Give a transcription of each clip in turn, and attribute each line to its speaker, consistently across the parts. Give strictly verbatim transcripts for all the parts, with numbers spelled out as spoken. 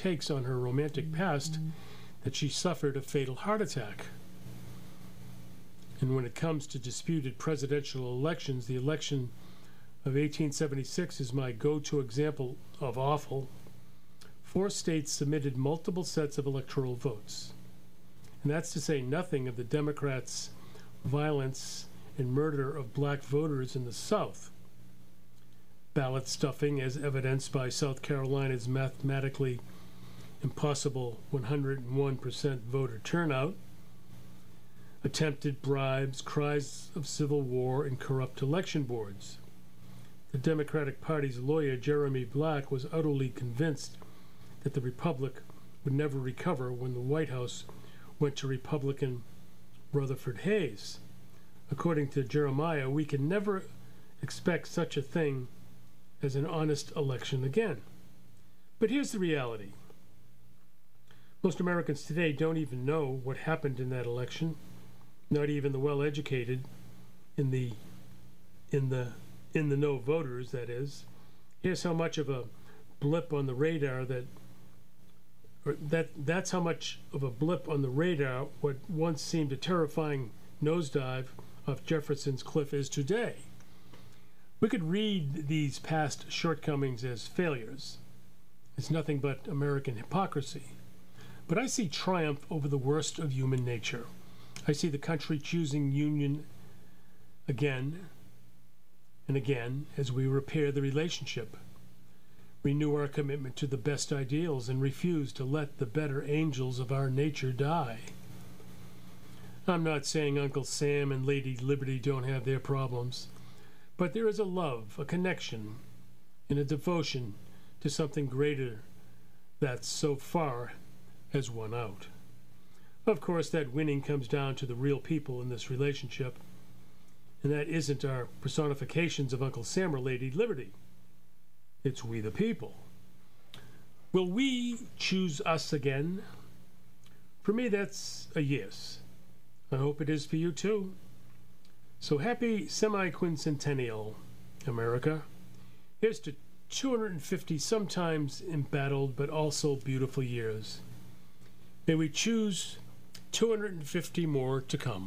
Speaker 1: takes on her romantic past that she suffered a fatal heart attack. And when it comes to disputed presidential elections, the election of eighteen seventy-six is my go-to example of awful. Four states submitted multiple sets of electoral votes. And that's to say nothing of the Democrats' violence and murder of black voters in the South. Ballot stuffing, as evidenced by South Carolina's mathematically impossible one hundred one percent voter turnout, attempted bribes, cries of civil war, and corrupt election boards. The Democratic Party's lawyer, Jeremy Black, was utterly convinced that the Republic would never recover when the White House went to Republican Rutherford Hayes. According to Jeremiah, we can never expect such a thing as an honest election again. But here's the reality. Most Americans today don't even know what happened in that election, not even the well-educated in the in the in the know voters, that is. Here's how much of a blip on the radar that or that that's how much of a blip on the radar what once seemed a terrifying nosedive of Jefferson's cliff is today. We could read these past shortcomings as failures. It's nothing but American hypocrisy. But I see triumph over the worst of human nature. I see the country choosing union again and again as we repair the relationship, renew our commitment to the best ideals, and refuse to let the better angels of our nature die. I'm not saying Uncle Sam and Lady Liberty don't have their problems, but there is a love, a connection, and a devotion to something greater that so far has won out. Of course, that winning comes down to the real people in this relationship, and that isn't our personifications of Uncle Sam or Lady Liberty. It's we the people. Will we choose us again? For me, that's a yes. I hope it is for you too. So happy semi-quincentennial, America. Here's to two hundred fifty sometimes embattled but also beautiful years. May we choose two hundred fifty more to come.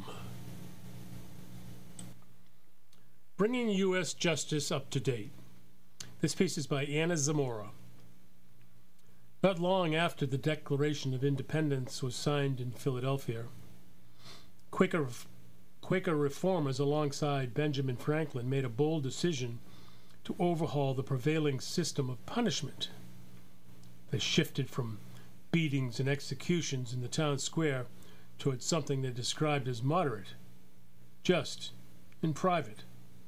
Speaker 1: Bringing U S justice up to date. This piece is by Anna Zamora. Not long after the Declaration of Independence was signed in Philadelphia, Quaker, Quaker reformers alongside Benjamin Franklin made a bold decision to overhaul the prevailing system of punishment. They shifted from beatings and executions in the town square towards something they described as moderate, just, and private.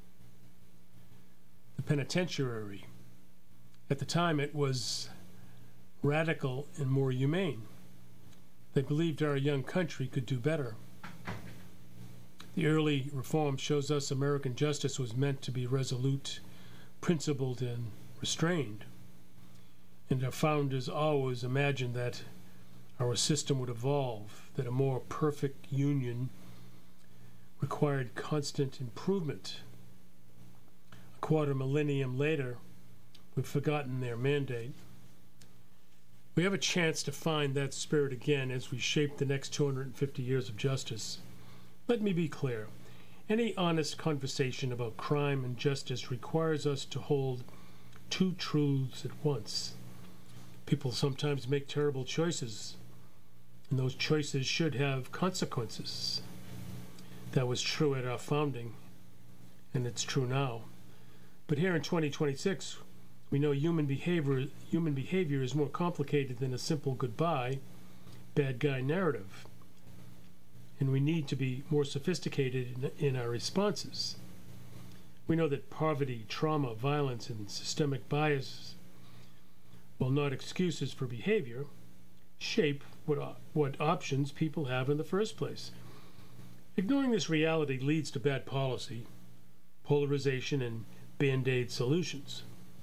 Speaker 1: The penitentiary. At the time, it was radical and more humane. They believed our young country could do better. The early reform shows us American justice was meant to be resolute, principled, and restrained. And our founders always imagined that our system would evolve, that a more perfect union required constant improvement. A quarter millennium later, we've forgotten their mandate. We have a chance to find that spirit again as we shape the next two hundred fifty years of justice. Let me be clear. Any honest conversation about crime and justice requires us to hold two truths at once. People sometimes make terrible choices, and those choices should have consequences. That was true at our founding, and it's true now. But here in twenty twenty-six, we know human behavior, human behavior is more complicated than a simple goodbye, bad guy narrative. And we need to be more sophisticated in, in our responses. We know that poverty, trauma, violence, and systemic bias, while not excuses for behavior, shape what, op- what options people have in the first place. Ignoring this reality leads to bad policy, polarization, and band-aid solutions.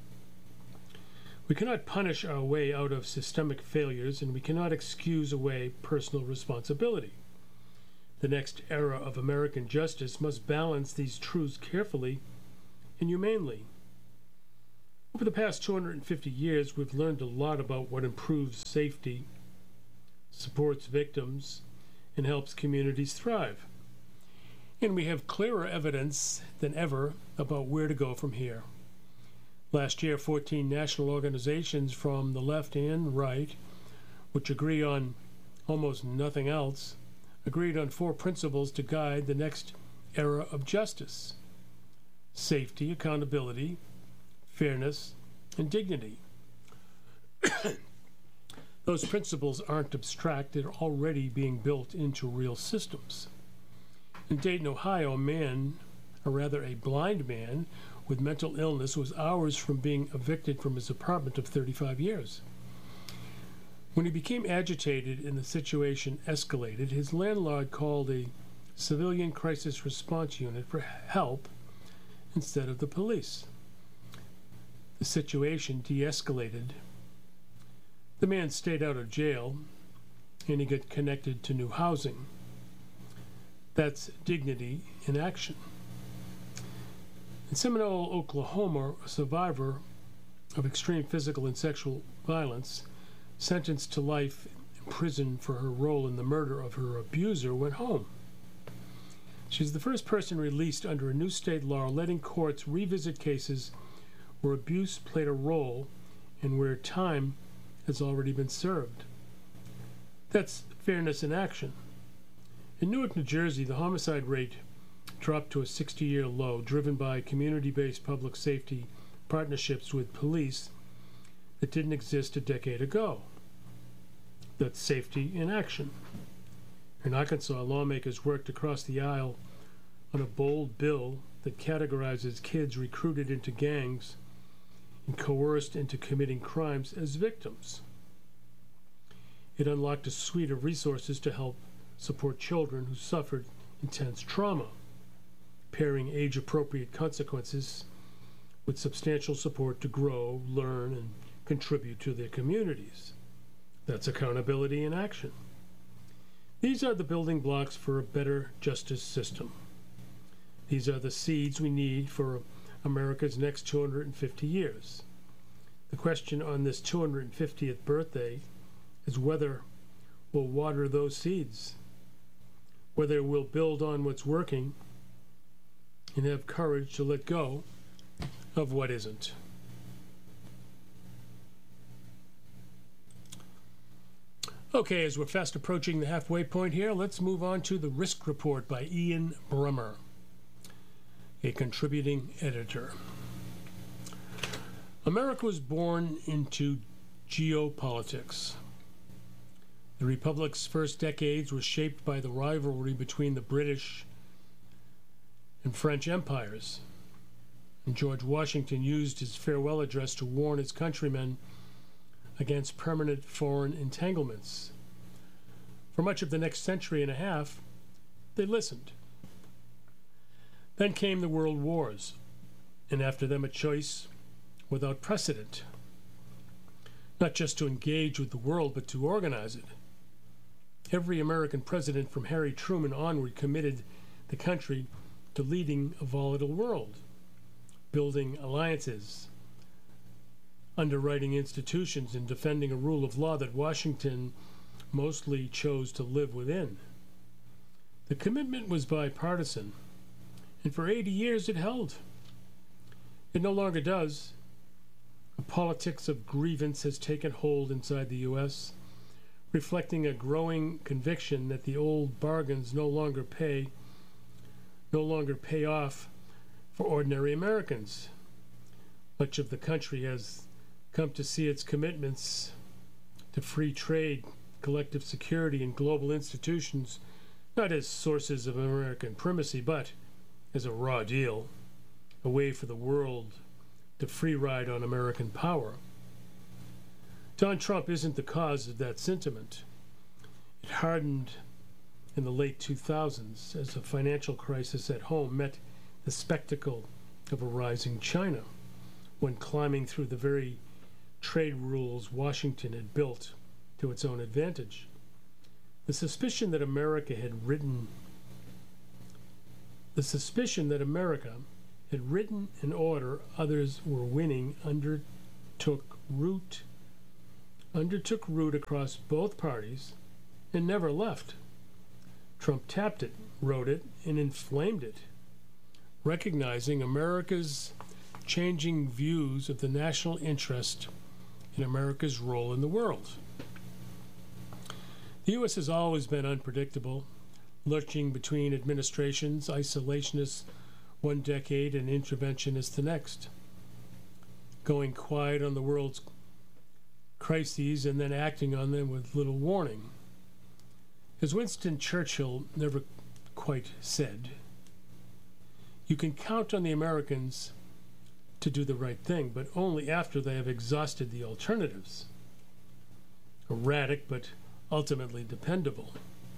Speaker 1: We cannot punish our way out of systemic failures, and we cannot excuse away personal responsibility. The next era of American justice must balance these truths carefully and humanely. Over the past two hundred fifty years, we've learned a lot about what improves safety, supports victims, and helps communities thrive. And we have clearer evidence than ever about where to go from here. Last year, fourteen national organizations from the left and right, which agree on almost nothing else, agreed on four principles to guide the next era of justice: safety, accountability, fairness, and dignity. Those principles aren't abstract, they're already being built into real systems. In Dayton, Ohio, a man, or rather a blind man, with mental illness was hours from being evicted from his apartment of thirty-five years. When he became agitated and the situation escalated, his landlord called a civilian crisis response unit for help instead of the police. The situation de-escalated. The man stayed out of jail, and he got connected to new housing. That's dignity in action. In Seminole, Oklahoma, a survivor of extreme physical and sexual violence, sentenced to life in prison for her role in the murder of her abuser, went home. She's the first person released under a new state law letting courts revisit cases where abuse played a role and where time has already been served. That's fairness in action. In Newark, New Jersey, the homicide rate dropped to a sixty-year low, driven by community-based public safety partnerships with police that didn't exist a decade ago. That's safety in action. In Arkansas, lawmakers worked across the aisle on a bold bill that categorizes kids recruited into gangs and coerced into committing crimes as victims. It unlocked a suite of resources to help support children who suffered intense trauma, pairing age-appropriate consequences with substantial support to grow, learn, and contribute to their communities. That's accountability in action. These are the building blocks for a better justice system. These are the seeds we need for America's next two hundred fifty years. The question on this two hundred fiftieth birthday is whether we'll water those seeds, whether we'll build on what's working and have courage to let go of what isn't. Okay, as we're fast approaching the halfway point here, let's move on to the Risk Report by Ian Bremmer, a contributing editor. America was born into geopolitics. The Republic's first decades were shaped by the rivalry between the British and French empires. And George Washington used his farewell address to warn his countrymen against permanent foreign entanglements. For much of the next century and a half, they listened. Then came the World Wars, and after them a choice without precedent, not just to engage with the world, but to organize it. Every American president from Harry Truman onward committed the country to leading a volatile world, building alliances, underwriting institutions, and defending a rule of law that Washington mostly chose to live within. The commitment was bipartisan, and for eighty years it held. It no longer does. A politics of grievance has taken hold inside the U S, reflecting a growing conviction that the old bargains no longer pay, no longer pay off for ordinary Americans. Much of the country has come to see its commitments to free trade, collective security, and global institutions not as sources of American primacy, but as a raw deal, a way for the world to free ride on American power. Donald Trump isn't the cause of that sentiment. It hardened in the late two thousands as a financial crisis at home met the spectacle of a rising China when climbing through the very trade rules Washington had built to its own advantage. The suspicion that America had written, the suspicion that America had written an order others were winning undertook root undertook root across both parties and never left. Trump tapped it, wrote it, and inflamed it, recognizing America's changing views of the national interest in America's role in the world. The U S has always been unpredictable, lurching between administrations, isolationist one decade and interventionist the next, going quiet on the world's crises and then acting on them with little warning. As Winston Churchill never quite said, you can count on the Americans to do the right thing, but only after they have exhausted the alternatives. Erratic, but ultimately dependable.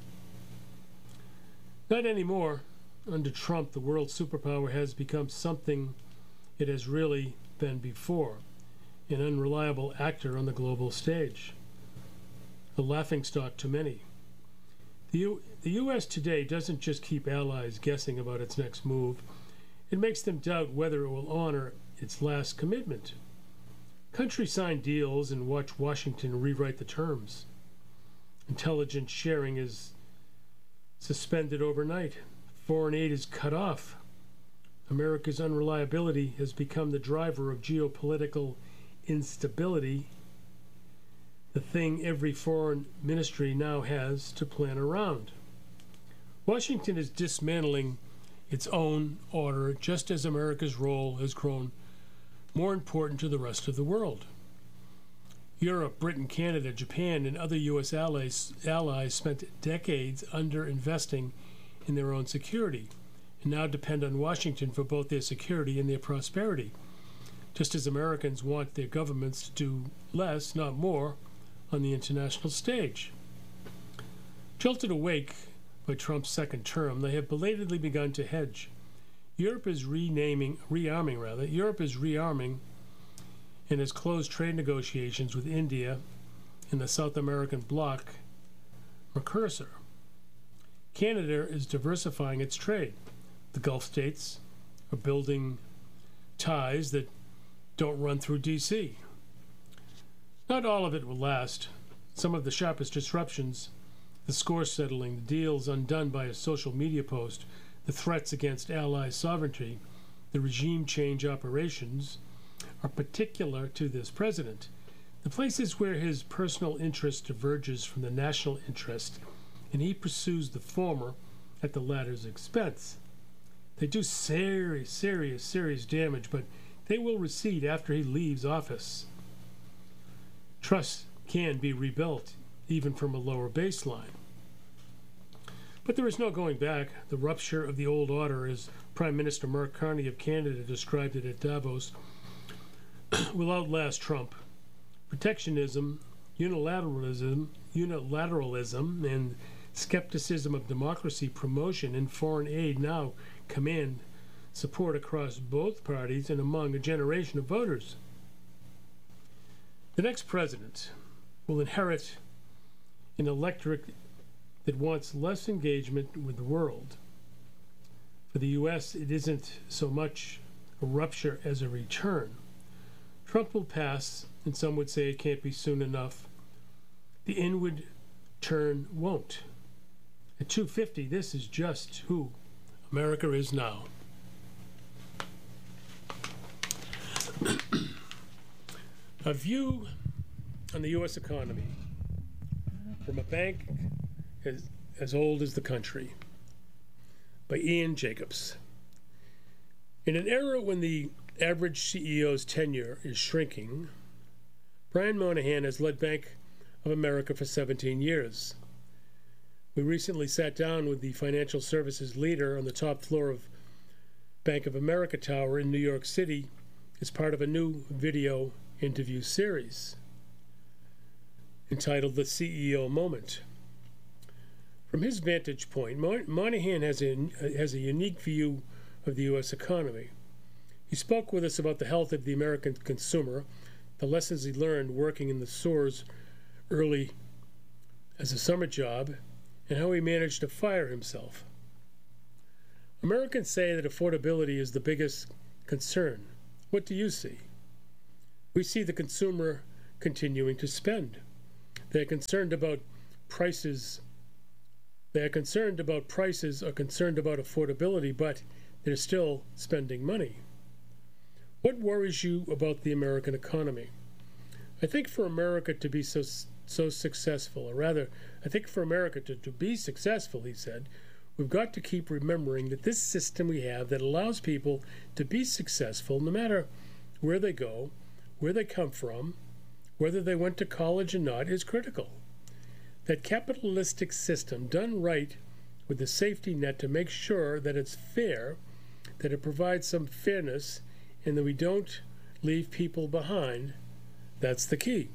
Speaker 1: Not anymore. Under Trump, the world superpower has become something it has really been before, an unreliable actor on the global stage, a laughingstock to many. The, U- the U S today doesn't just keep allies guessing about its next move, it makes them doubt whether it will honor its last commitment. Countries sign deals and watch Washington rewrite the terms. Intelligence sharing is suspended overnight. Foreign aid is cut off. America's unreliability has become the driver of geopolitical instability, the thing every foreign ministry now has to plan around. Washington is dismantling its own order just as America's role has grown more important to the rest of the world. Europe, Britain, Canada, Japan, and other U S allies, allies spent decades underinvesting in their own security and now depend on Washington for both their security and their prosperity, just as Americans want their governments to do less, not more, on the international stage. Jolted awake by Trump's second term, they have belatedly begun to hedge. Europe is renaming, rearming rather. Europe is rearming and has closed trade negotiations with India and the South American bloc, Mercosur. Canada is diversifying its trade. The Gulf states are building ties that don't run through D C. Not all of it will last. Some of the sharpest disruptions, the score settling, the deals undone by a social media post, the threats against ally sovereignty, the regime change operations, are particular to this president. The places where his personal interest diverges from the national interest, and he pursues the former at the latter's expense. They do serious, serious, serious damage, but they will recede after he leaves office. Trust can be rebuilt, even from a lower baseline. But there is no going back. The rupture of the old order, as Prime Minister Mark Carney of Canada described it at Davos, will outlast Trump. Protectionism, unilateralism, unilateralism, and skepticism of democracy promotion and foreign aid now command support across both parties and among a generation of voters. The next president will inherit an electorate that wants less engagement with the world. For the U S, it isn't so much a rupture as a return. Trump will pass, and some would say it can't be soon enough. The inward turn won't. At two fifty, this is just who America is now. A view on the U S economy from a bank as, as old as the country, by Ian Jacobs. In an era when the average C E O's tenure is shrinking, Brian Moynihan has led Bank of America for seventeen years. We recently sat down with the financial services leader on the top floor of Bank of America Tower in New York City as part of a new video interview series entitled The C E O Moment. From his vantage point, Moynihan has a, has a unique view of the U S economy. He spoke with us about the health of the American consumer, the lessons he learned working in the stores early as a summer job, and how he managed to fire himself. Americans say that affordability is the biggest concern. What do you see? We see the consumer continuing to spend. They're concerned about prices. They are concerned about prices or concerned about affordability, but they're still spending money. What worries you about the American economy? I think for America to be so so successful, or rather, I think for America to, to be successful, he said, we've got to keep remembering that this system we have that allows people to be successful no matter where they go, where they come from, whether they went to college or not, is critical. That capitalistic system done right with a safety net to make sure that it's fair, that it provides some fairness, and that we don't leave people behind, that's the key.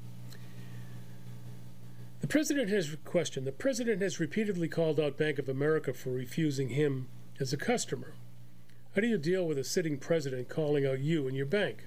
Speaker 1: The president has questioned. The president has repeatedly called out Bank of America for refusing him as a customer. How do you deal with a sitting president calling out you and your bank?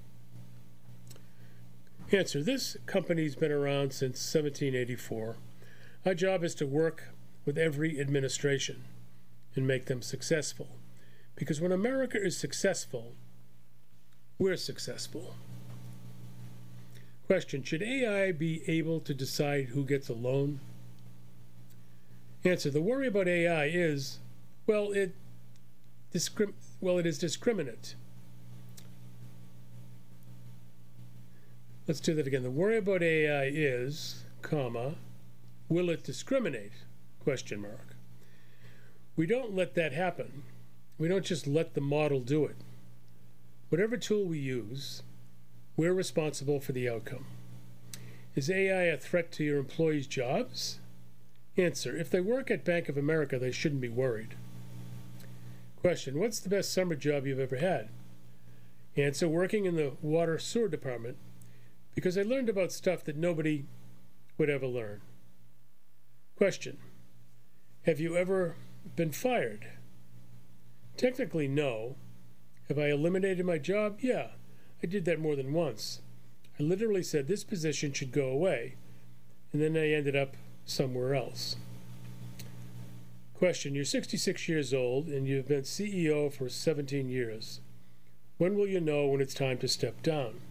Speaker 1: Answer. This company's been around since seventeen eighty-four. Our job is to work with every administration and make them successful. Because when America is successful, we're successful. Question. Should A I be able to decide who gets a loan? Answer. The worry about A I is, well, it, discrim- well, it is discriminate. Let's do that again. The worry about A I is, comma, will it discriminate? Question mark. We don't let that happen. We don't just let the model do it. Whatever tool we use, we're responsible for the outcome. Is A I a threat to your employees' jobs? Answer. If they work at Bank of America, they shouldn't be worried. Question. What's the best summer job you've ever had? Answer. Working in the water sewer department, because I learned about stuff that nobody would ever learn. Question. Have you ever been fired? Technically, no. Have I eliminated my job? Yeah. I did that more than once. I literally said this position should go away, and then I ended up somewhere else. Question. You're sixty-six years old, and you've been C E O for seventeen years. When will you know when it's time to step down?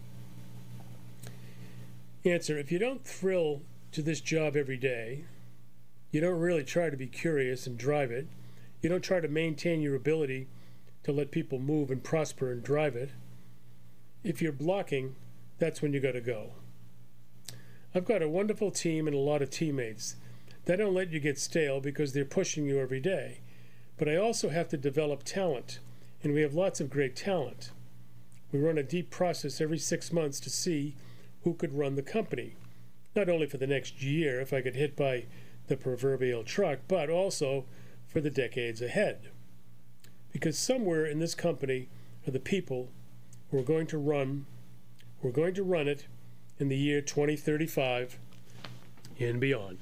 Speaker 1: Answer. If you don't thrill to this job every day, you don't really try to be curious and drive it, you don't try to maintain your ability to let people move and prosper and drive it, if you're blocking, that's when you got to go. I've got a wonderful team and a lot of teammates. They don't let you get stale because they're pushing you every day. But I also have to develop talent, and we have lots of great talent. We run a deep process every six months to see who could run the company, not only for the next year if I get hit by the proverbial truck, but also for the decades ahead. Because somewhere in this company are the people who are going to run, we're going to run it in the year twenty thirty-five and beyond.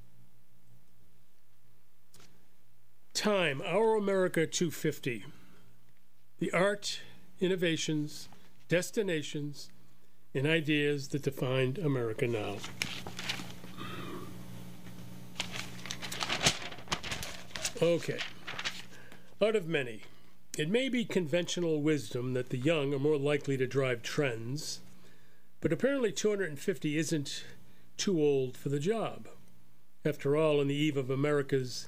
Speaker 1: Time, Our America two fifty. The art, innovations, destinations, and ideas that defined America now. Okay. Out of many, it may be conventional wisdom that the young are more likely to drive trends, but apparently two hundred fifty isn't too old for the job. After all, on the eve of America's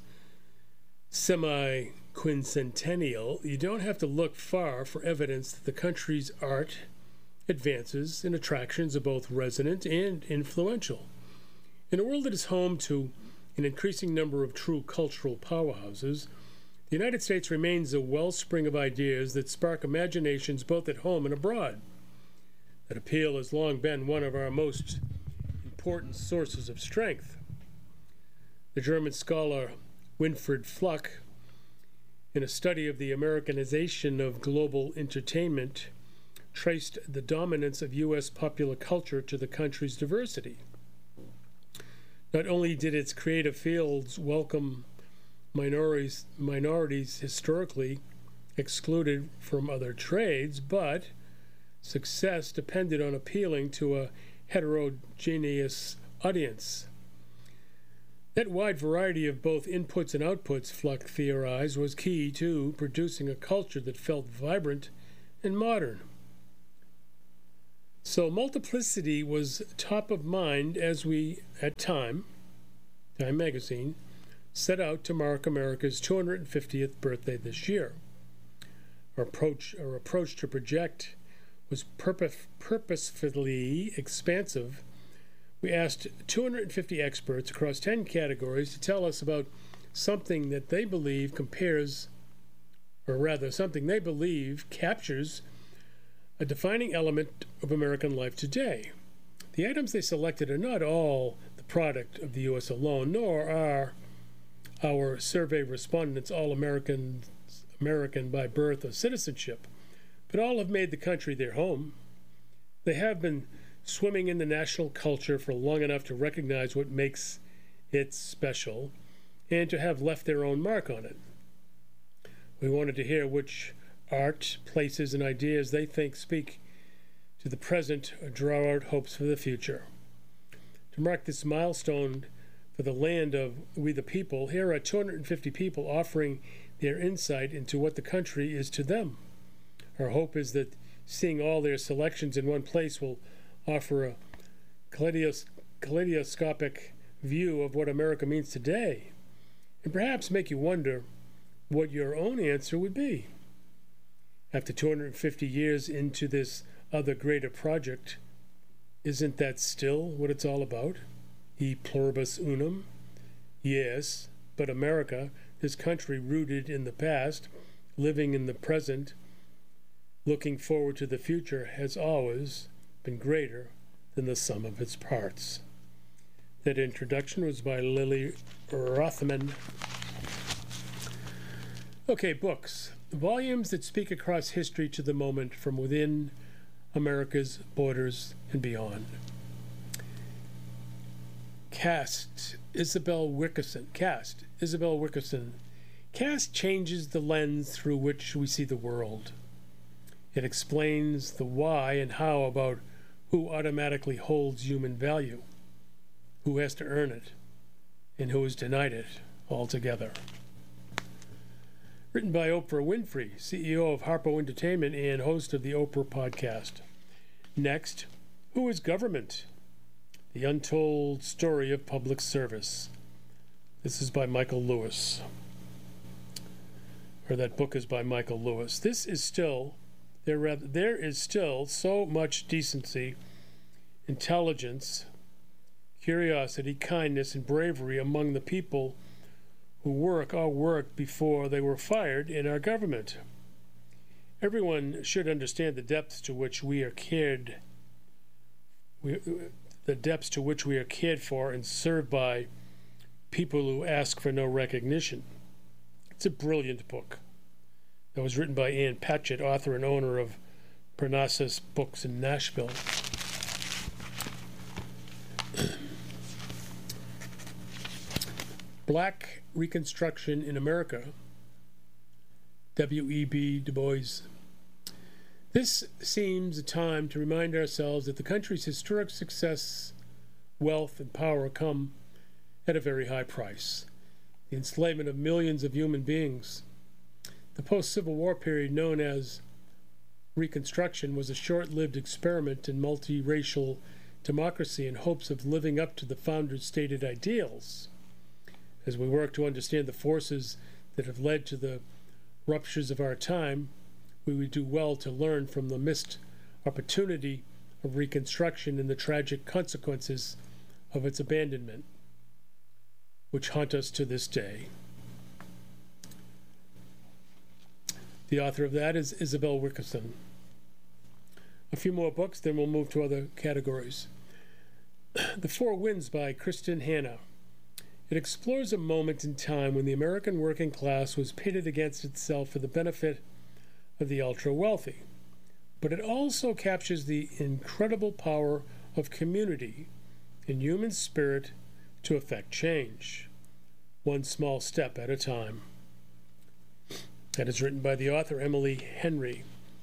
Speaker 1: semi-quincentennial, you don't have to look far for evidence that the country's art, advances, and attractions are both resonant and influential. In a world that is home to an increasing number of true cultural powerhouses, the United States remains a wellspring of ideas that spark imaginations both at home and abroad. That appeal has long been one of our most important sources of strength. The German scholar Winfried Fluck, in a study of the Americanization of global entertainment, traced the dominance of U S popular culture to the country's diversity. Not only did its creative fields welcome minorities, minorities historically excluded from other trades, but success depended on appealing to a heterogeneous audience. That wide variety of both inputs and outputs, Fluck theorized, was key to producing a culture that felt vibrant and modern. So multiplicity was top of mind as we, at Time, Time magazine, set out to mark America's two hundred fiftieth birthday this year. Our approach, our approach to project was purpose, purposefully expansive. We asked two hundred fifty experts across ten categories to tell us about something that they believe compares, or rather, something they believe captures a defining element of American life today. The items they selected are not all the product of the U S alone, nor are our survey respondents all American, American by birth or citizenship, but all have made the country their home. They have been swimming in the national culture for long enough to recognize what makes it special and to have left their own mark on it. We wanted to hear which art, places, and ideas they think speak to the present or draw out hopes for the future. To mark this milestone for the land of we the people, here are two hundred fifty people offering their insight into what the country is to them. Our hope is that seeing all their selections in one place will offer a kaleidos- kaleidoscopic view of what America means today, and perhaps make you wonder what your own answer would be. After two hundred fifty years into this other greater project, isn't that still what it's all about? E pluribus unum? Yes, but America, this country rooted in the past, living in the present, looking forward to the future, has always been greater than the sum of its parts. That introduction was by Lily Rothman. Okay, books. Volumes that speak across history to the moment from within America's borders and beyond. Cast, Isabel Wilkerson. Cast, Isabel Wilkerson. Cast changes the lens through which we see the world. It explains the why and how about who automatically holds human value, who has to earn it, and who is denied it altogether. Written by Oprah Winfrey, C E O of Harpo Entertainment and host of the Oprah podcast. Next, Who is Government? The Untold Story of Public Service. This is by Michael Lewis. Or that book is by Michael Lewis. This is still, there, rather, there is still so much decency, intelligence, curiosity, kindness, and bravery among the people who work or worked before they were fired in our government. Everyone should understand the depths to which we are cared, we, the depths to which we are cared for and served by people who ask for no recognition. It's a brilliant book that was written by Ann Patchett, author and owner of Parnassus Books in Nashville. Black Reconstruction in America, W E B Du Bois. This seems a time to remind ourselves that the country's historic success, wealth, and power come at a very high price. The enslavement of millions of human beings. The post-Civil War period known as Reconstruction was a short-lived experiment in multiracial democracy in hopes of living up to the founders' stated ideals. As we work to understand the forces that have led to the ruptures of our time, we would do well to learn from the missed opportunity of Reconstruction and the tragic consequences of its abandonment, which haunt us to this day. The author of that is Isabel Wilkerson. A few more books, then we'll move to other categories. The Four Winds by Kristen Hanna. It explores a moment in time when the American working class was pitted against itself for the benefit of the ultra-wealthy. But it also captures the incredible power of community and human spirit to effect change, one small step at a time. That is written by the author Emily Henry.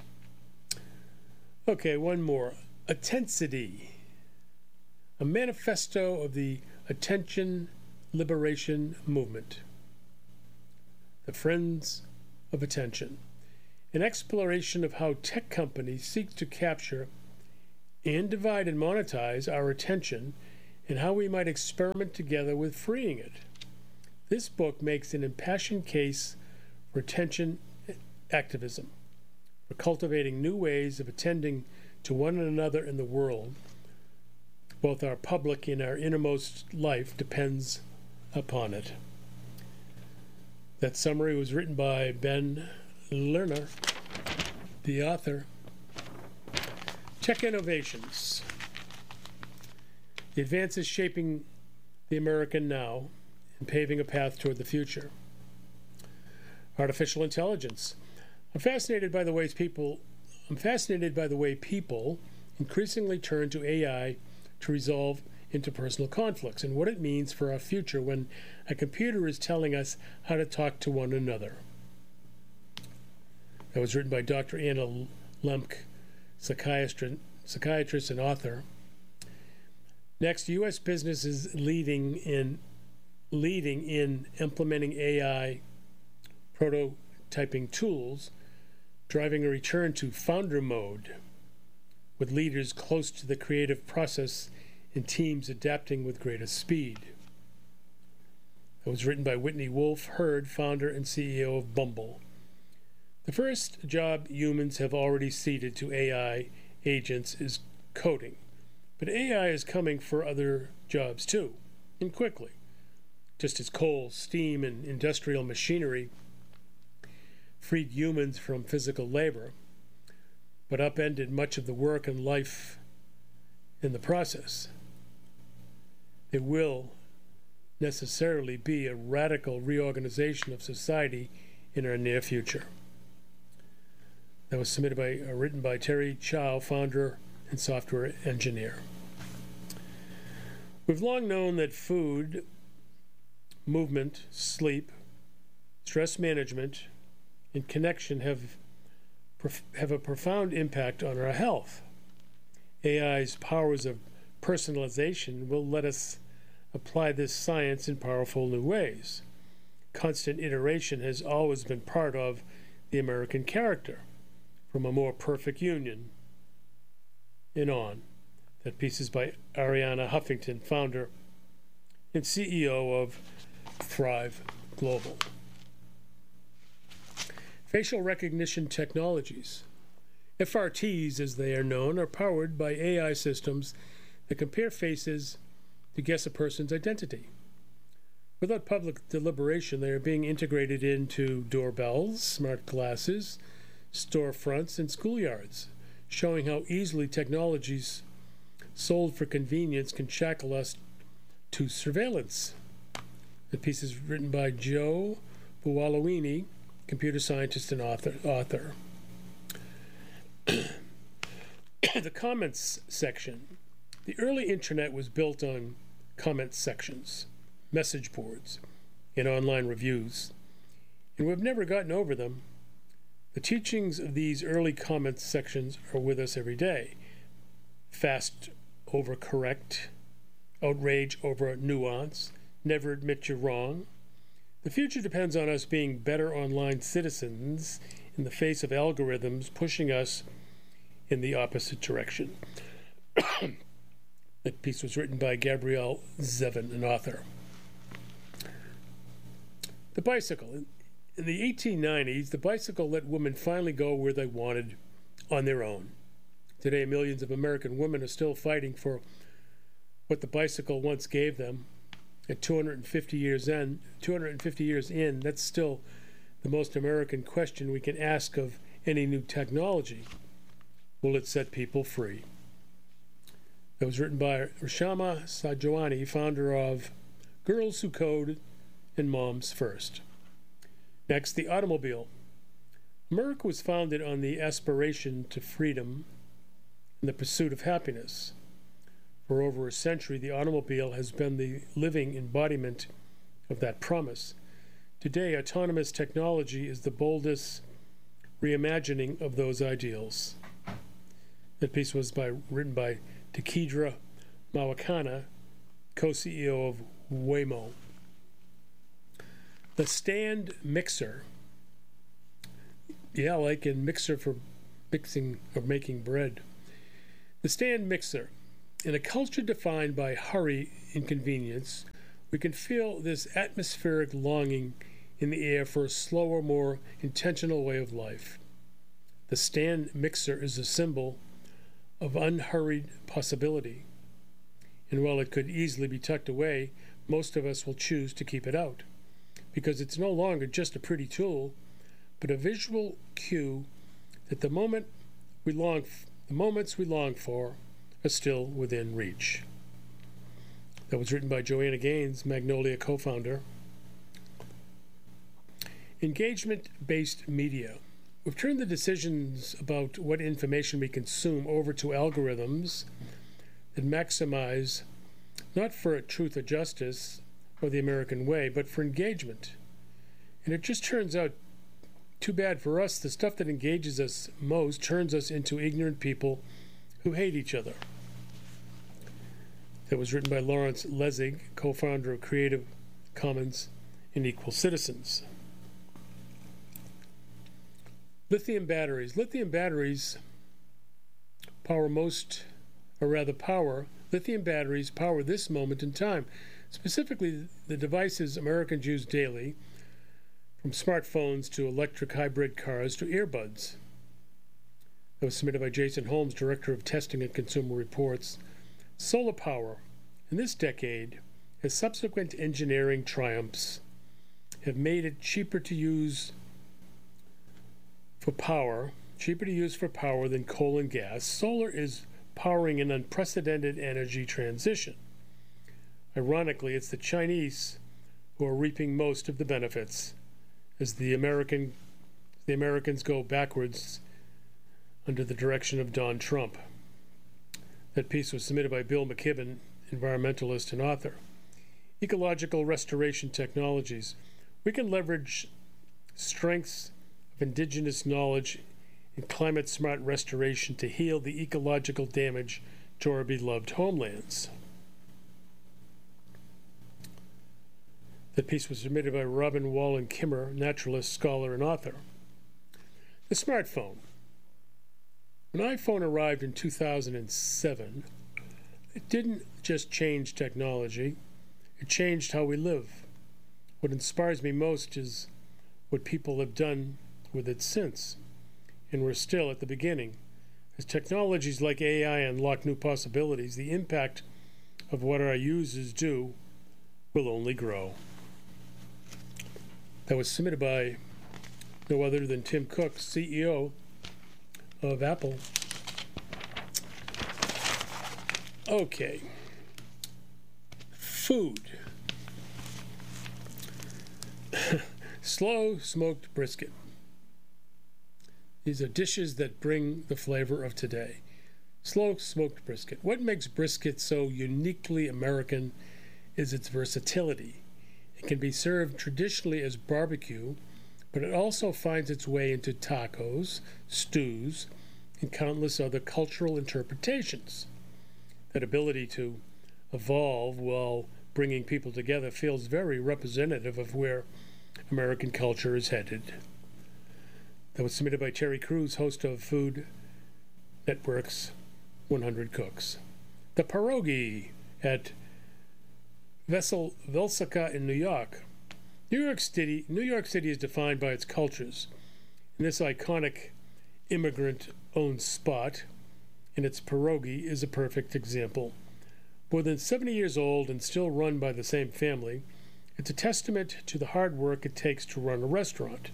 Speaker 1: Okay, one more. Attensity. A manifesto of the attention Liberation Movement, the Friends of Attention, an exploration of how tech companies seek to capture and divide and monetize our attention and how we might experiment together with freeing it. This book makes an impassioned case for attention activism, for cultivating new ways of attending to one another in the world. Both our public and our innermost life depends upon it. That summary was written by Ben Lerner, the author. Tech innovations. The advances shaping the American now and paving a path toward the future. Artificial intelligence. I'm fascinated by the ways people I'm fascinated by the way people increasingly turn to A I to resolve interpersonal conflicts and what it means for our future when a computer is telling us how to talk to one another. That was written by Doctor Anna Lembke, psychiatrist, psychiatrist and author. Next, U S business is leading in leading in implementing A I prototyping tools, driving a return to founder mode, with leaders close to the creative process and teams adapting with greater speed. It was written by Whitney Wolfe Herd, founder and C E O of Bumble. The first job humans have already ceded to A I agents is coding, but A I is coming for other jobs too, and quickly. Just as coal, steam, and industrial machinery freed humans from physical labor, but upended much of the work and life in the process. There will necessarily be a radical reorganization of society in our near future. That was submitted by, uh, written by Terry Chow, founder and software engineer. We've long known that food, movement, sleep, stress management, and connection have have a profound impact on our health. A I's powers of personalization will let us apply this science in powerful new ways. Constant iteration has always been part of the American character, from a more perfect union and on. That piece is by Ariana Huffington, founder and C E O of Thrive Global. Facial recognition technologies, F R Ts as they are known, are powered by A I systems that compare faces to guess a person's identity. Without public deliberation, they are being integrated into doorbells, smart glasses, storefronts, and schoolyards, showing how easily technologies sold for convenience can shackle us to surveillance. The piece is written by Joe Buolamwini, computer scientist and author. author. The comments section. The early internet was built on comment sections, message boards, and online reviews, and we've never gotten over them. The teachings of these early comment sections are with us every day. Fast over correct, outrage over nuance, never admit you're wrong. The future depends on us being better online citizens in the face of algorithms pushing us in the opposite direction. That piece was written by Gabrielle Zevin, an author. The bicycle. In the eighteen nineties, the bicycle let women finally go where they wanted on their own. Today, millions of American women are still fighting for what the bicycle once gave them. At two hundred fifty years in, two hundred fifty years in, that's still the most American question we can ask of any new technology. Will it set people free? That was written by Reshama Saujani, founder of Girls Who Code and Moms First. Next, the automobile. America was founded on the aspiration to freedom and the pursuit of happiness. For over a century, the automobile has been the living embodiment of that promise. Today, autonomous technology is the boldest reimagining of those ideals. That piece was by, written by T. Kedra Mawakana, co-C E O of Waymo. The stand mixer. Yeah, like in mixer for mixing or making bread. The stand mixer. In a culture defined by hurry and convenience, we can feel this atmospheric longing in the air for a slower, more intentional way of life. The stand mixer is a symbol of unhurried possibility. And while it could easily be tucked away, most of us will choose to keep it out, because it's no longer just a pretty tool, but a visual cue that the moment we long, the moments we long for are still within reach. That was written by Joanna Gaines, Magnolia co-founder. Engagement-based media. We've turned the decisions about what information we consume over to algorithms that maximize not for truth or justice or the American way, but for engagement. And it just turns out too bad for us, the stuff that engages us most turns us into ignorant people who hate each other. That was written by Lawrence Lessig, co-founder of Creative Commons and Equal Citizens. Lithium batteries. Lithium batteries power most, or rather power, lithium batteries power this moment in time, specifically the devices Americans use daily, from smartphones to electric hybrid cars to earbuds. That was submitted by Jason Holmes, Director of Testing and Consumer Reports. Solar power, in this decade, as subsequent engineering triumphs have made it cheaper to use for power, cheaper to use for power than coal and gas, solar is powering an unprecedented energy transition. Ironically, it's the Chinese who are reaping most of the benefits as the American the Americans go backwards under the direction of Donald Trump. That piece was submitted by Bill McKibben, environmentalist and author. Ecological restoration technologies. We can leverage strengths of indigenous knowledge in climate-smart restoration to heal the ecological damage to our beloved homelands. That piece was submitted by Robin Wallen Kimmer, naturalist, scholar, and author. The smartphone. When iPhone arrived in two thousand seven, it didn't just change technology, it changed how we live. What inspires me most is what people have done with it since. And we're still at the beginning. As technologies like A I unlock new possibilities, the impact of what our users do will only grow. That was submitted by no other than Tim Cook, C E O of Apple. Okay. Food. Slow smoked brisket. These are dishes that bring the flavor of today. Slow smoked brisket. What makes brisket so uniquely American is its versatility. It can be served traditionally as barbecue, but it also finds its way into tacos, stews, and countless other cultural interpretations. That ability to evolve while bringing people together feels very representative of where American culture is headed. That was submitted by Terry Crews, host of Food Network's one hundred Cooks. The pierogi at Vessel Velsica in New York. New York City, New York City is defined by its cultures. And this iconic immigrant-owned spot and its pierogi is a perfect example. More than seventy years old and still run by the same family, it's a testament to the hard work it takes to run a restaurant.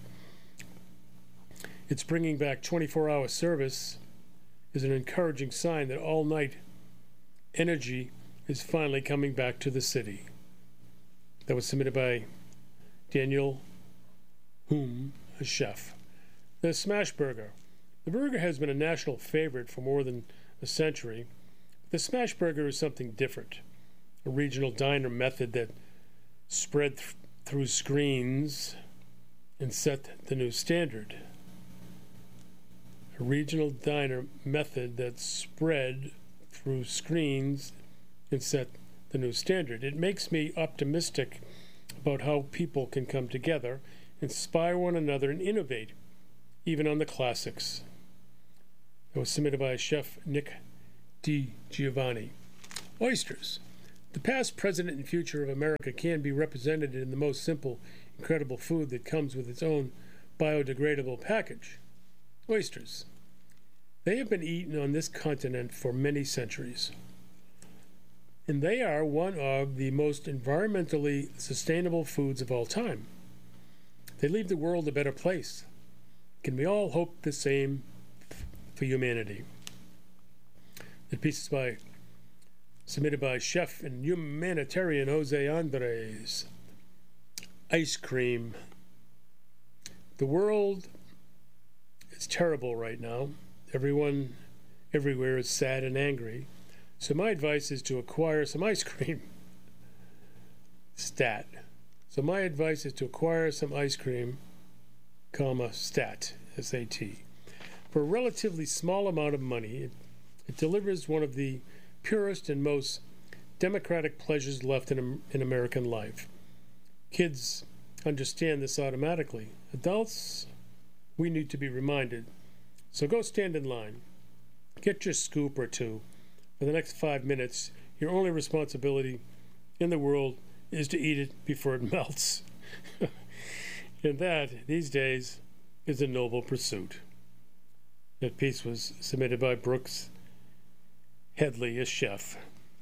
Speaker 1: Its bringing back twenty-four hour service is an encouraging sign that all-night energy is finally coming back to the city. That was submitted by Daniel Hume, a chef. The smash burger. The burger has been a national favorite for more than a century. The smash burger is something different, a regional diner method that spread th- through screens and set the new standard. A regional diner method that spread through screens and set the new standard. It makes me optimistic about how people can come together, inspire one another, and innovate, even on the classics. It was submitted by Chef Nick Di Giovanni. Oysters. The past, present, and future of America can be represented in the most simple, incredible food that comes with its own biodegradable package. Oysters. They have been eaten on this continent for many centuries, and they are one of the most environmentally sustainable foods of all time. They leave the world a better place. Can we all hope the same for humanity? The piece is by, submitted by chef and humanitarian Jose Andres. Ice cream. The world is terrible right now. Everyone everywhere is sad and angry. So my advice is to acquire some ice cream. Stat. So my advice is to acquire some ice cream, comma, stat, S A T. For a relatively small amount of money, it, it delivers one of the purest and most democratic pleasures left in, in American life. Kids understand this automatically. Adults, we need to be reminded. So go stand in line. Get your scoop or two. For the next five minutes, your only responsibility in the world is to eat it before it melts. And that, these days, is a noble pursuit. That piece was submitted by Brooks Headley, a chef,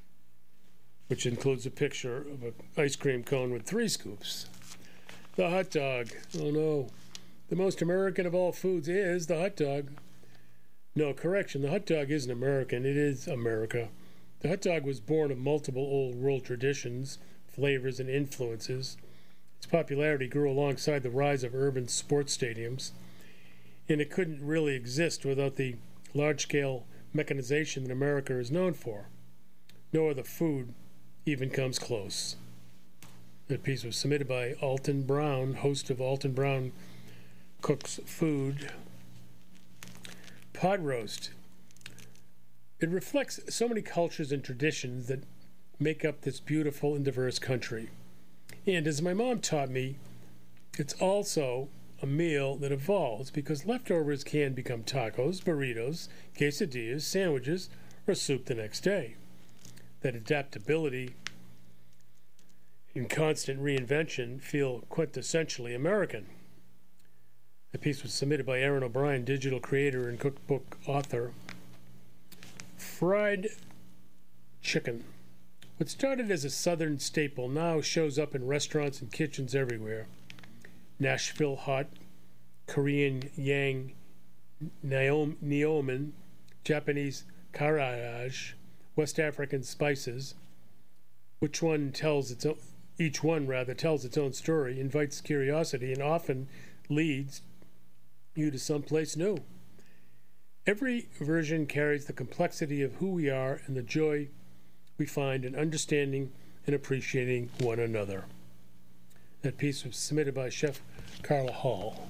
Speaker 1: which includes a picture of an ice cream cone with three scoops. The hot dog. Oh no. The most American of all foods is the hot dog. No, correction, the hot dog isn't American, it is America. The hot dog was born of multiple old world traditions, flavors, and influences. Its popularity grew alongside the rise of urban sports stadiums, and it couldn't really exist without the large-scale mechanization that America is known for. No other food even comes close. That piece was submitted by Alton Brown, host of Alton Brown Cooks Food. Pot roast. It reflects so many cultures and traditions that make up this beautiful and diverse country. And as my mom taught me, it's also a meal that evolves because leftovers can become tacos, burritos, quesadillas, sandwiches, or soup the next day. That adaptability and constant reinvention feel quintessentially American. The piece was submitted by Aaron O'Brien, digital creator and cookbook author. Fried chicken. What started as a southern staple now shows up in restaurants and kitchens everywhere. Nashville hot, Korean yang, neomen, Japanese karage, West African spices. Which one tells its own, each one rather tells its own story, invites curiosity, and often leads you to someplace new. Every version carries the complexity of who we are and the joy we find in understanding and appreciating one another. That piece was submitted by Chef Carla Hall.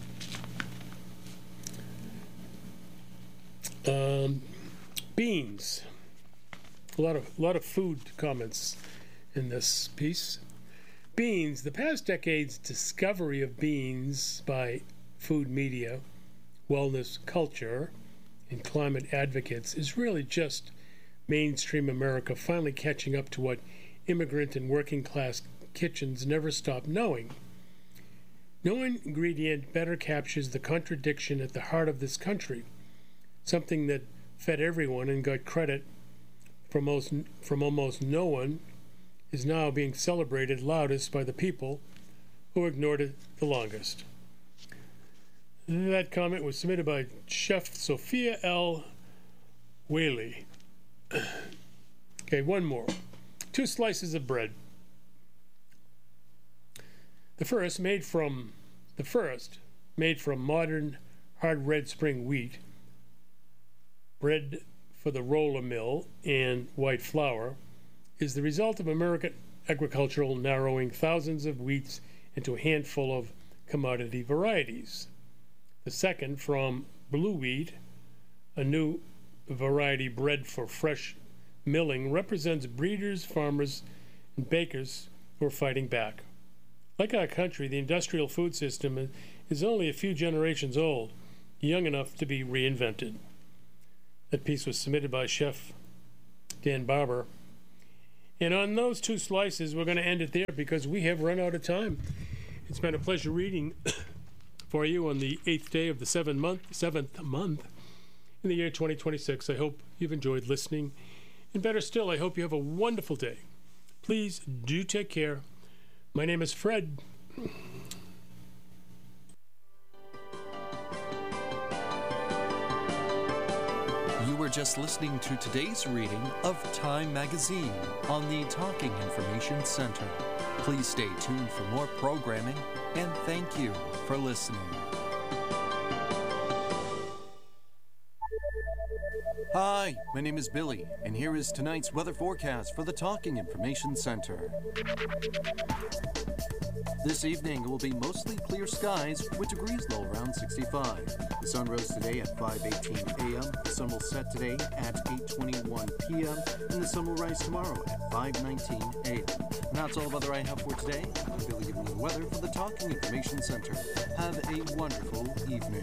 Speaker 1: Um, beans. A lot of a lot of food comments in this piece. Beans. The past decade's discovery of beans by food media, wellness culture, and climate advocates is really just mainstream America finally catching up to what immigrant and working class kitchens never stopped knowing. No ingredient better captures the contradiction at the heart of this country, something that fed everyone and got credit from, most, from almost no one is now being celebrated loudest by the people who ignored it the longest. That comment was submitted by Chef Sophia L. Whaley. Okay, one more. Two slices of bread. The first, made from the first, made from modern hard red spring wheat, bread for the roller mill, and white flour, is the result of American agricultural narrowing thousands of wheats into a handful of commodity varieties. The second, from blue wheat, a new variety bred for fresh milling, represents breeders, farmers, and bakers who are fighting back. Like our country, the industrial food system is only a few generations old, young enough to be reinvented. That piece was submitted by Chef Dan Barber. And on those two slices, we're going to end it there because we have run out of time. It's been a pleasure reading for you on the eighth day of the seventh month, seventh month in the year twenty twenty-six. I hope you've enjoyed listening. And better still, I hope you have a wonderful day. Please do take care. My name is Fred.
Speaker 2: You were just listening to today's reading of Time Magazine on the Talking Information Center. Please stay tuned for more programming, and thank you for listening. Hi, my name is Billy, and here is tonight's weather forecast for the Talking Information Center. This evening it will be mostly clear skies with degrees low around sixty-five. The sun rose today at five eighteen a m The sun will set today at eight twenty-one p m and the sun will rise tomorrow at five nineteen a m And that's all the weather I have for today. I'm Billy giving you the weather for the Talking Information Center. Have a wonderful evening.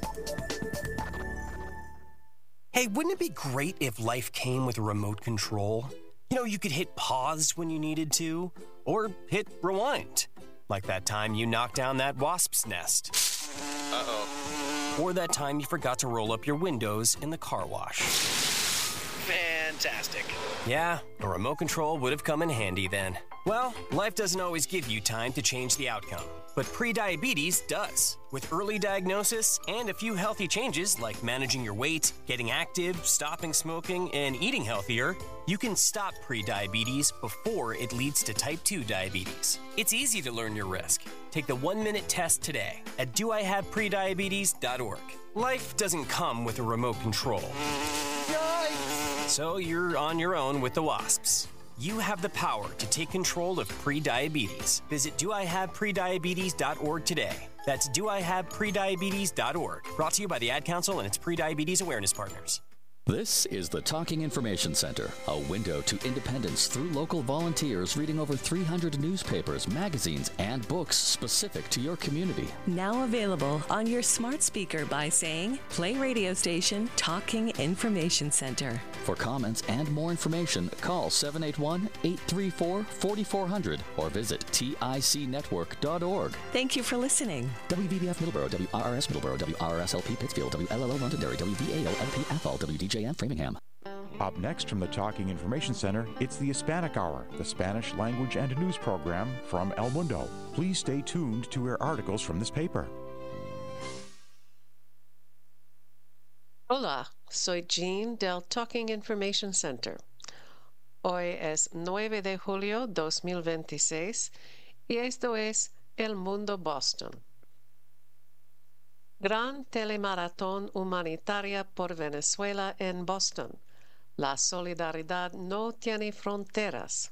Speaker 3: Hey, wouldn't it be great if life came with a remote control? You know, you could hit pause when you needed to, or hit rewind. Like that time you knocked down that wasp's nest. Uh-oh. Or that time you forgot to roll up your windows in the car wash.
Speaker 4: Fantastic.
Speaker 3: Yeah, a remote control would have come in handy then. Well, life doesn't always give you time to change the outcome, but prediabetes does. With early diagnosis and a few healthy changes like managing your weight, getting active, stopping smoking, and eating healthier, you can stop prediabetes before it leads to type two diabetes. It's easy to learn your risk. Take the one-minute test today at do I have prediabetes dot org. Life doesn't come with a remote control. Yikes! So you're on your own with the wasps. You have the power to take control of prediabetes. Visit do I have prediabetes dot org today. That's do I have prediabetes dot org. Brought to you by the Ad Council and its prediabetes awareness partners.
Speaker 5: This is the Talking Information Center, a window to independence through local volunteers reading over three hundred newspapers, magazines, and books specific to your community.
Speaker 6: Now available on your smart speaker by saying, play radio station Talking Information Center.
Speaker 5: For comments and more information, call seven eight one, eight three four, four four zero zero or visit tic network dot org.
Speaker 6: Thank you for listening.
Speaker 5: W V B F Middleborough, W R R S Middleborough, W R R S L P Pittsfield, W L L O Londonderry, W V A O L P Athol, W D J M Framingham.
Speaker 7: Up next from the Talking Information Center, it's the Hispanic Hour, the Spanish language and news program from El Mundo. Please stay tuned to hear articles from this paper.
Speaker 8: Hola, soy Jean del Talking Information Center. Hoy es nueve de julio dos mil veintiséis y esto es El Mundo Boston. Gran telemaratón humanitaria por Venezuela en Boston. La solidaridad no tiene fronteras.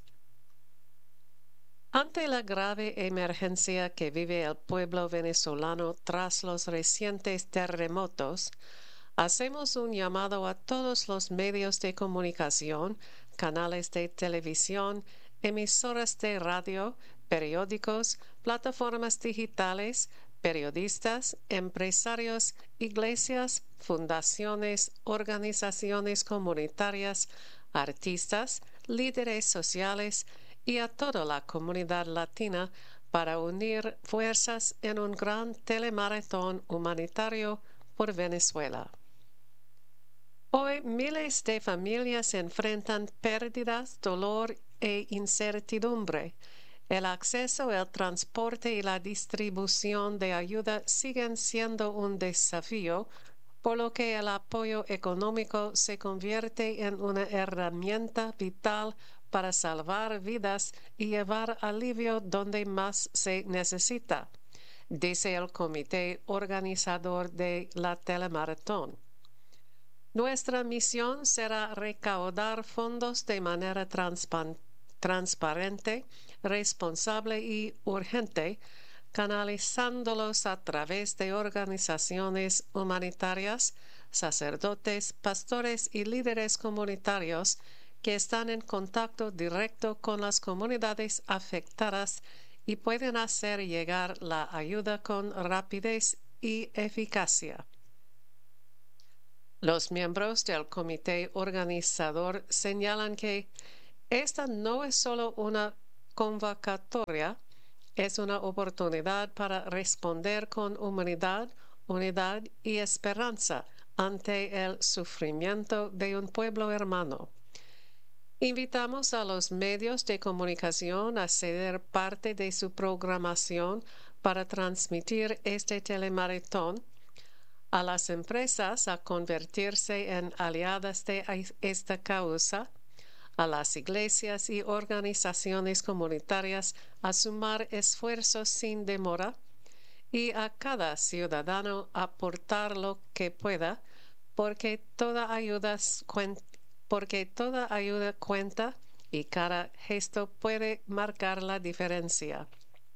Speaker 8: Ante la grave emergencia que vive el pueblo venezolano tras los recientes terremotos, hacemos un llamado a todos los medios de comunicación, canales de televisión, emisoras de radio, periódicos, plataformas digitales, periodistas, empresarios, iglesias, fundaciones, organizaciones comunitarias, artistas, líderes sociales y a toda la comunidad latina para unir fuerzas en un gran telemaratón humanitario por Venezuela. Hoy miles de familias enfrentan pérdidas, dolor e incertidumbre. El acceso, el transporte y la distribución de ayuda siguen siendo un desafío, por lo que el apoyo económico se convierte en una herramienta vital para salvar vidas y llevar alivio donde más se necesita, dice el comité organizador de la telemaratón. Nuestra misión será recaudar fondos de manera transparente transparente, responsable y urgente, canalizándolos a través de organizaciones humanitarias, sacerdotes, pastores y líderes comunitarios que están en contacto directo con las comunidades afectadas y pueden hacer llegar la ayuda con rapidez y eficacia. Los miembros del comité organizador señalan que esta no es solo una convocatoria, es una oportunidad para responder con humanidad, unidad y esperanza ante el sufrimiento de un pueblo hermano. Invitamos a los medios de comunicación a ceder parte de su programación para transmitir este telemaratón, a las empresas a convertirse en aliadas de esta causa, a las iglesias y organizaciones comunitarias a sumar esfuerzos sin demora y a cada ciudadano a aportar lo que pueda, porque toda ayuda, porque toda ayuda cuenta y cada gesto puede marcar la diferencia.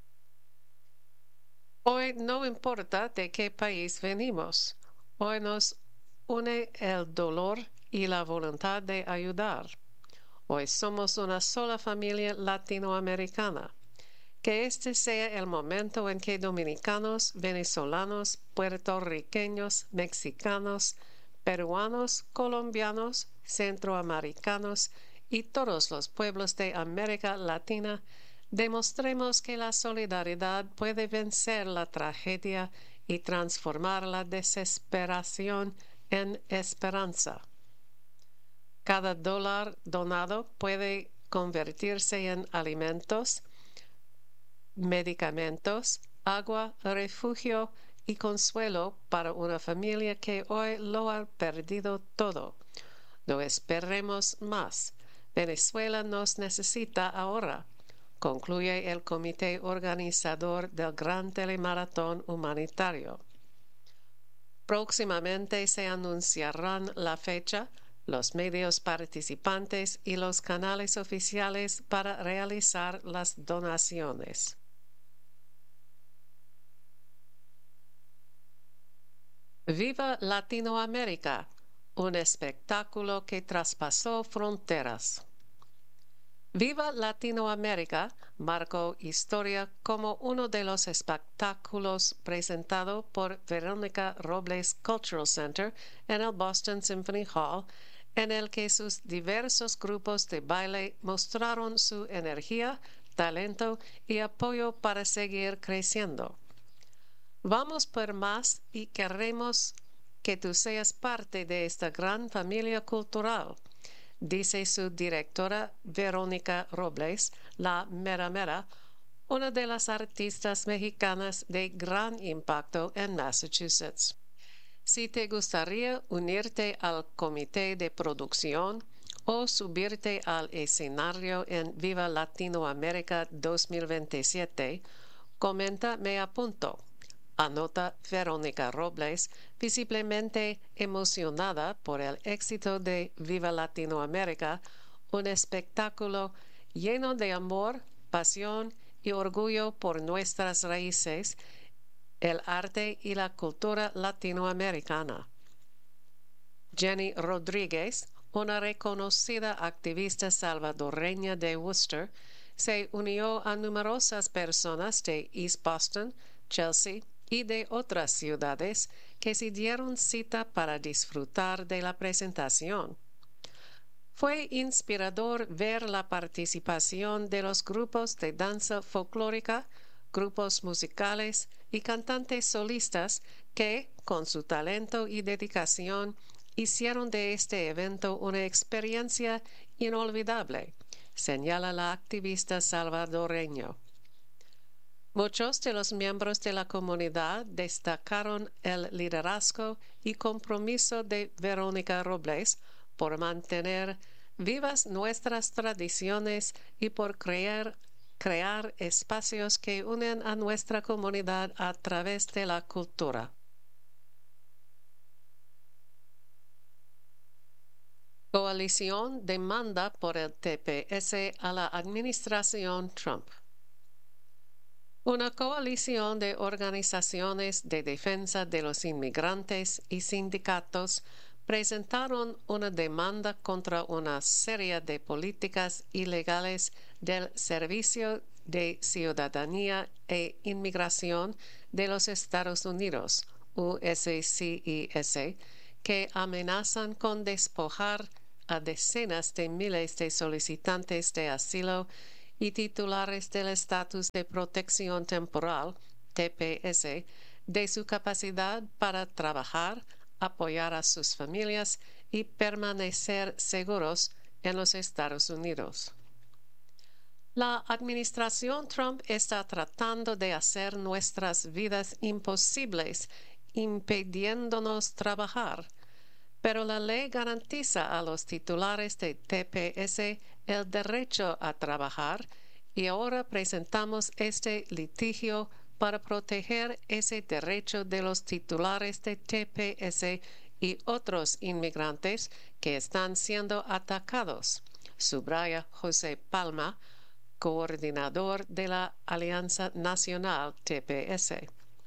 Speaker 8: Hoy no importa de qué país venimos, hoy nos une el dolor y la voluntad de ayudar. Hoy somos una sola familia latinoamericana. Que este sea el momento en que dominicanos, venezolanos, puertorriqueños, mexicanos, peruanos, colombianos, centroamericanos y todos los pueblos de América Latina demostremos que la solidaridad puede vencer la tragedia y transformar la desesperación en esperanza. Cada dólar donado puede convertirse en alimentos, medicamentos, agua, refugio y consuelo para una familia que hoy lo ha perdido todo. No esperemos más. Venezuela nos necesita ahora, concluye el comité organizador del Gran Telemaratón Humanitario. Próximamente se anunciarán la fecha, los medios participantes y los canales oficiales para realizar las donaciones. Viva Latinoamérica, un espectáculo que traspasó fronteras. Viva Latinoamérica marcó historia como uno de los espectáculos presentado por Verónica Robles Cultural Center en el Boston Symphony Hall, en el que sus diversos grupos de baile mostraron su energía, talento y apoyo para seguir creciendo. Vamos por más y queremos que tú seas parte de esta gran familia cultural, dice su directora Verónica Robles, la Mera Mera, una de las artistas mexicanas de gran impacto en Massachusetts. Si te gustaría unirte al comité de producción o subirte al escenario en Viva Latinoamérica dos mil veintisiete, comenta me apunto. Anota Verónica Robles, visiblemente emocionada por el éxito de Viva Latinoamérica, un espectáculo lleno de amor, pasión y orgullo por nuestras raíces, el arte y la cultura latinoamericana. Jenny Rodríguez, una reconocida activista salvadoreña de Worcester, se unió a numerosas personas de East Boston, Chelsea y de otras ciudades que se dieron cita para disfrutar de la presentación. Fue inspirador ver la participación de los grupos de danza folclórica, grupos musicales y cantantes solistas que, con su talento y dedicación, hicieron de este evento una experiencia inolvidable, señala la activista salvadoreña. Muchos de los miembros de la comunidad destacaron el liderazgo y compromiso de Verónica Robles por mantener vivas nuestras tradiciones y por crear, crear espacios que unen a nuestra comunidad a través de la cultura. Coalición demanda por el T P S a la administración Trump. Una coalición de organizaciones de defensa de los inmigrantes y sindicatos presentaron una demanda contra una serie de políticas ilegales del Servicio de Ciudadanía e Inmigración de los Estados Unidos, U S C I S, que amenazan con despojar a decenas de miles de solicitantes de asilo y titulares del estatus de protección temporal, T P S, de su capacidad para trabajar, apoyar a sus familias y permanecer seguros en los Estados Unidos. La administración Trump está tratando de hacer nuestras vidas imposibles, impidiéndonos trabajar, pero la ley garantiza a los titulares de T P S el derecho a trabajar y ahora presentamos este litigio para proteger ese derecho de los titulares de T P S y otros inmigrantes que están siendo atacados, subraya José Palma, coordinador de la Alianza Nacional T P S.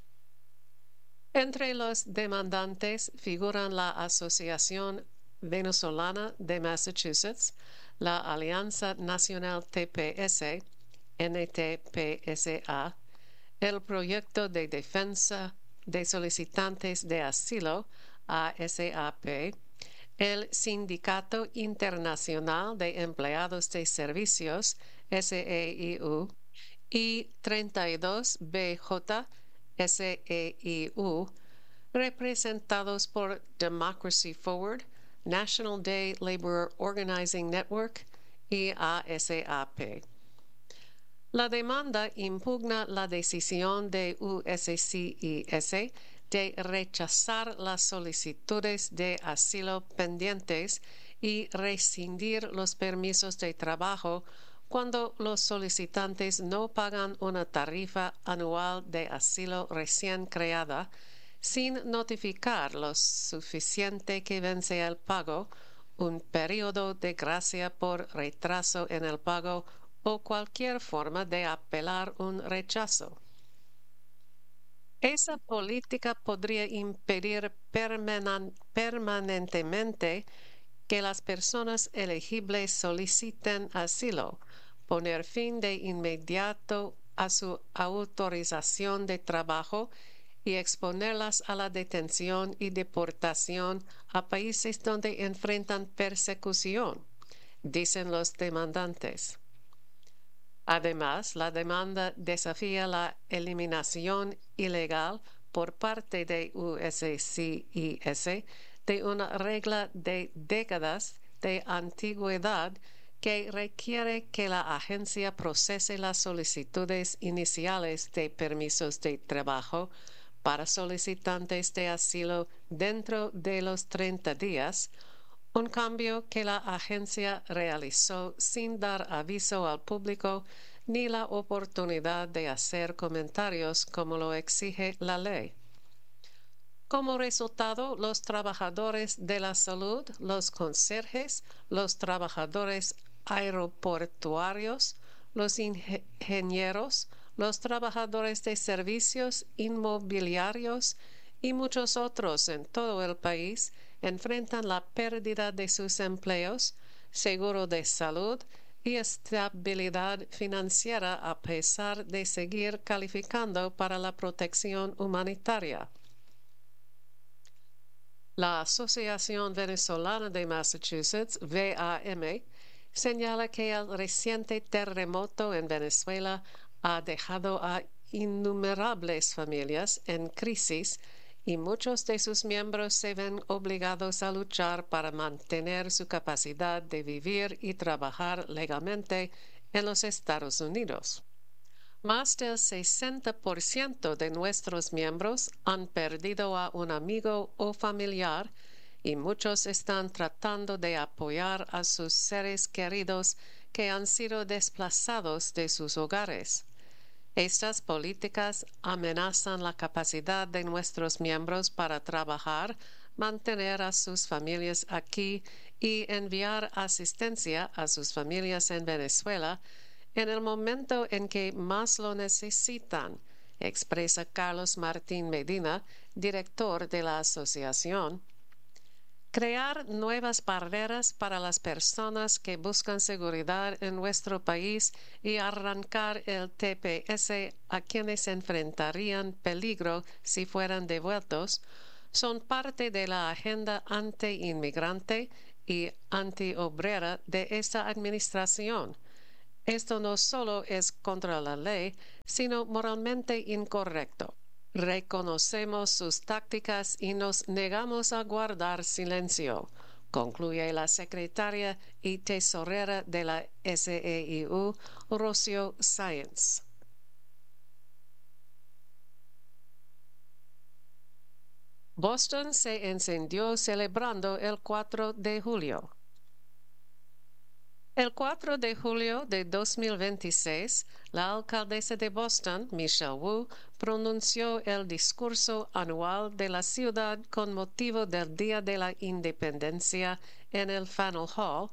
Speaker 8: Entre los demandantes figuran la Asociación Venezolana de Massachusetts, la Alianza Nacional T P S, N T P S A, el Proyecto de Defensa de Solicitantes de Asilo, A S A P, el Sindicato Internacional de Empleados de Servicios, S E I U, y treinta y dos B J, S E I U, representados por Democracy Forward, National Day Laborer Organizing Network y A S A P. La demanda impugna la decisión de U S C I S de rechazar las solicitudes de asilo pendientes y rescindir los permisos de trabajo cuando los solicitantes no pagan una tarifa anual de asilo recién creada sin notificar lo suficiente que vence el pago, un periodo de gracia por retraso en el pago o cualquier forma de apelar un rechazo. Esa política podría impedir permanen- permanentemente que las personas elegibles soliciten asilo, poner fin de inmediato a su autorización de trabajo y exponerlas a la detención y deportación a países donde enfrentan persecución, dicen los demandantes. Además, la demanda desafía la eliminación ilegal por parte de U S C I S de una regla de décadas de antigüedad que requiere que la agencia procese las solicitudes iniciales de permisos de trabajo para solicitantes de asilo dentro de los treinta días, un cambio que la agencia realizó sin dar aviso al público ni la oportunidad de hacer comentarios como lo exige la ley. Como resultado, los trabajadores de la salud, los conserjes, los trabajadores aeroportuarios, los ingenieros, los trabajadores de servicios inmobiliarios y muchos otros en todo el país enfrentan la pérdida de sus empleos, seguro de salud y estabilidad financiera a pesar de seguir calificando para la protección humanitaria. La Asociación Venezolana de Massachusetts, V A M, señala que el reciente terremoto en Venezuela ha dejado a innumerables familias en crisis y muchos de sus miembros se ven obligados a luchar para mantener su capacidad de vivir y trabajar legalmente en los Estados Unidos. Más del sesenta por ciento de nuestros miembros han perdido a un amigo o familiar y muchos están tratando de apoyar a sus seres queridos que han sido desplazados de sus hogares. Estas políticas amenazan la capacidad de nuestros miembros para trabajar, mantener a sus familias aquí y enviar asistencia a sus familias en Venezuela en el momento en que más lo necesitan, expresa Carlos Martín Medina, director de la asociación. Crear nuevas barreras para las personas que buscan seguridad en nuestro país y arrancar el T P S a quienes enfrentarían peligro si fueran devueltos son parte de la agenda anti-inmigrante y antiobrera de esta administración. Esto no solo es contra la ley, sino moralmente incorrecto. Reconocemos sus tácticas y nos negamos a guardar silencio, concluye la secretaria y tesorera de la S E I U, Rocio Sáenz. Boston se encendió celebrando el cuatro de julio. El cuatro de julio de dos mil veintiséis, la alcaldesa de Boston, Michelle Wu, pronunció el discurso anual de la ciudad con motivo del Día de la Independencia en el Faneuil Hall,